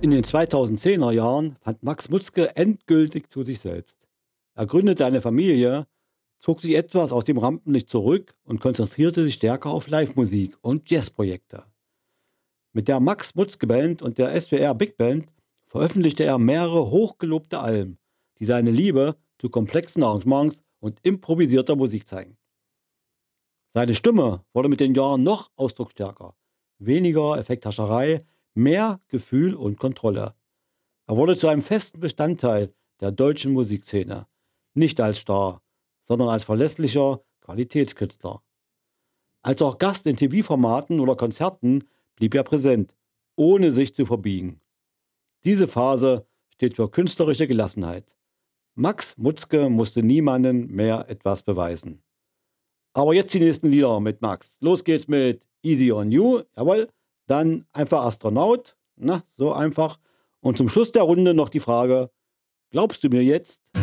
In den 2010er Jahren fand Max Mutzke endgültig zu sich selbst. Er gründete eine Familie, zog sich etwas aus dem Rampenlicht zurück und konzentrierte sich stärker auf Live-Musik und Jazzprojekte. Mit der Max Mutzke Band und der SWR Big Band veröffentlichte er mehrere hochgelobte Alben, die seine Liebe zu komplexen Arrangements und improvisierter Musik zeigen. Seine Stimme wurde mit den Jahren noch ausdrucksstärker. Weniger Effekthascherei, mehr Gefühl und Kontrolle. Er wurde zu einem festen Bestandteil der deutschen Musikszene. Nicht als Star, sondern als verlässlicher Qualitätskünstler. Als auch Gast in TV-Formaten oder Konzerten blieb er präsent, ohne sich zu verbiegen. Diese Phase steht für künstlerische Gelassenheit. Max Mutzke musste niemandem mehr etwas beweisen. Aber jetzt die nächsten Lieder mit Max. Los geht's mit Easy on You, jawohl. Dann einfach Astronaut, na, so einfach. Und zum Schluss der Runde noch die Frage, glaubst du mir jetzt?